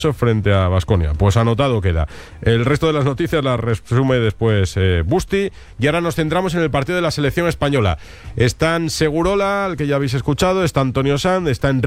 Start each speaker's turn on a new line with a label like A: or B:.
A: frente a Baskonia. Pues anotado queda. El resto de las noticias las resume después Busti. Y ahora nos centramos en el partido de la selección española. Están Segurola, al que ya habéis escuchado, está Antonio Sanz, está Enrique